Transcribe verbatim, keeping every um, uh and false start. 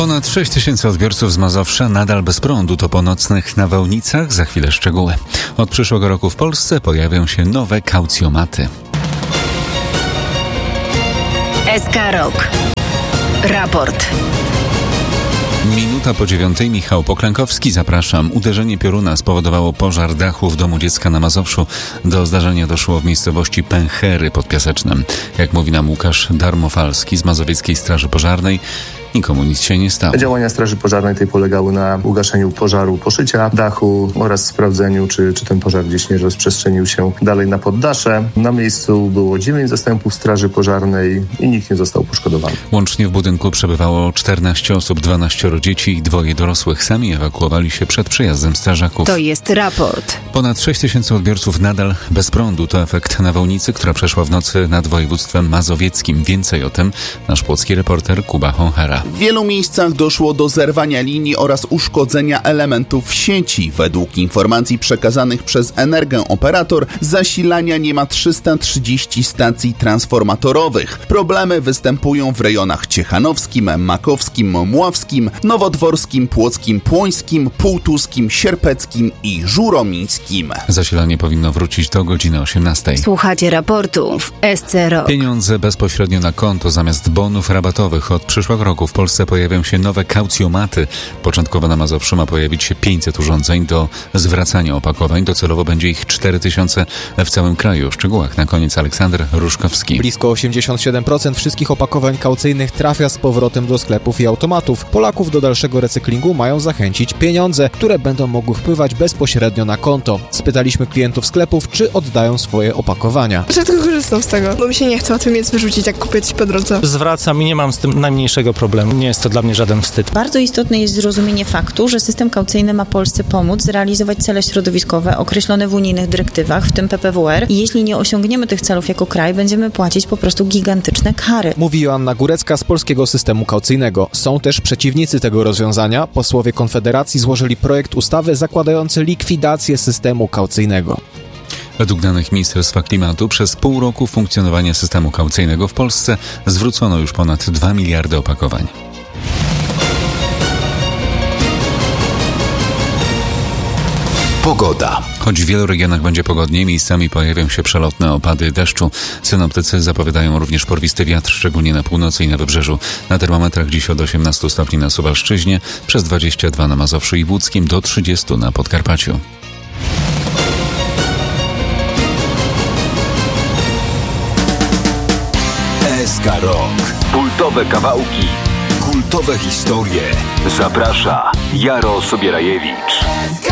Ponad sześć tysięcy odbiorców z Mazowsza nadal bez prądu. To po nocnych nawałnicach. Za chwilę szczegóły. Od przyszłego roku w Polsce pojawią się nowe kaucjomaty. S K Rok. Raport. Minuta po dziewiątej. Michał Poklękowski, zapraszam. Uderzenie pioruna spowodowało pożar dachu w domu dziecka na Mazowszu. Do zdarzenia doszło w miejscowości Pęchery pod Piasecznem. Jak mówi nam Łukasz Darmofalski z Mazowieckiej Straży Pożarnej, nikomu nic się nie stało. Działania Straży Pożarnej tej polegały na ugaszeniu pożaru poszycia dachu oraz sprawdzeniu, czy, czy ten pożar gdzieś nie rozprzestrzenił się dalej na poddasze. Na miejscu było dziewięć zastępów Straży Pożarnej i nikt nie został poszkodowany. Łącznie w budynku przebywało czternaście osób, dwanaścioro dzieci i dwoje dorosłych. Sami ewakuowali się przed przyjazdem strażaków. To jest raport. Ponad sześć tysięcy odbiorców nadal bez prądu. To efekt nawałnicy, która przeszła w nocy nad województwem mazowieckim. Więcej o tym nasz płocki reporter Kuba Honchara. W wielu miejscach doszło do zerwania linii oraz uszkodzenia elementów sieci. Według informacji przekazanych przez Energę-Operator zasilania nie ma trzysta trzydzieści stacji transformatorowych. Problemy występują w rejonach ciechanowskim, makowskim, mławskim, nowodworskim, płockim, płońskim, półtuskim, sierpeckim i żuromińskim. Zasilanie powinno wrócić do godziny osiemnastej. Słuchacie raportu w S C Rok. Pieniądze bezpośrednio na konto zamiast bonów rabatowych. Od przyszłego roku w Polsce pojawią się nowe kaucjomaty. Początkowo na Mazowszu ma pojawić się pięćset urządzeń do zwracania opakowań. Docelowo będzie ich cztery tysiące w całym kraju. W szczegółach na koniec Aleksander Ruszkowski. Blisko osiemdziesiąt siedem procent wszystkich opakowań kaucyjnych trafia z powrotem do sklepów i automatów. Polaków do dalszego recyklingu mają zachęcić pieniądze, które będą mogły wpływać bezpośrednio na konto. Spytaliśmy klientów sklepów, czy oddają swoje opakowania. Rzadko korzystam z tego, bo mi się nie chce łatwiej jest wyrzucić, jak kupię coś po drodze. Zwracam i nie mam z tym najmniejszego problemu. Nie jest to dla mnie żaden wstyd. Bardzo istotne jest zrozumienie faktu, że system kaucyjny ma Polsce pomóc zrealizować cele środowiskowe określone w unijnych dyrektywach, w tym P P W R. I jeśli nie osiągniemy tych celów jako kraj, będziemy płacić po prostu gigantyczne kary. Mówi Joanna Górecka z Polskiego Systemu Kaucyjnego. Są też przeciwnicy tego rozwiązania. Posłowie Konfederacji złożyli projekt ustawy zakładający likwidację systemu kaucyjnego. Według danych Ministerstwa Klimatu przez pół roku funkcjonowania systemu kaucyjnego w Polsce zwrócono już ponad dwa miliardy opakowań. Pogoda. Choć w wielu regionach będzie pogodniej, miejscami pojawią się przelotne opady deszczu. Synoptycy zapowiadają również porwisty wiatr, szczególnie na północy i na wybrzeżu. Na termometrach dziś od osiemnastu stopni na Suwalszczyźnie, przez dwadzieścia dwa na Mazowszu i Łódzkim, do trzydziestu na Podkarpaciu. S K Rok. Kultowe kawałki, kultowe historie. Zaprasza Jaro Sobierajewicz.